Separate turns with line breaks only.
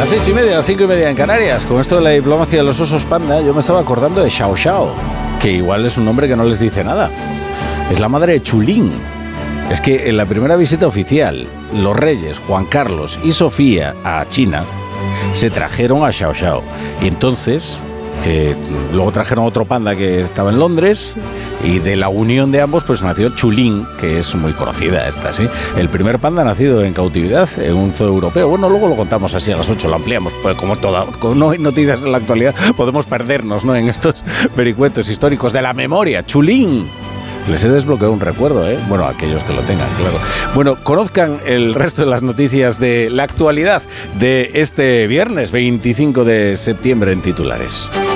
Las 6:30, las 5:30 en Canarias. Con esto de la diplomacia de los osos panda, yo me estaba acordando de Xiao Xiao, que igual es un nombre que no les dice nada. Es la madre de Chulín. Es que en la primera visita oficial, los reyes Juan Carlos y Sofía a China se trajeron a Xiao Xiao. Y entonces, luego trajeron otro panda que estaba en Londres, y de la unión de ambos pues nació Chulín, que es muy conocida esta, ¿sí? El primer panda nacido en cautividad en un zoo europeo. Bueno, luego lo contamos así a las 8, lo ampliamos, pues como no hay noticias en la actualidad, podemos perdernos, ¿no?, en estos vericuetos históricos de la memoria. Chulín. Les he desbloqueado un recuerdo, ¿eh? Bueno, aquellos que lo tengan, claro. Bueno, conozcan el resto de las noticias de la actualidad de este viernes 25 de septiembre en titulares.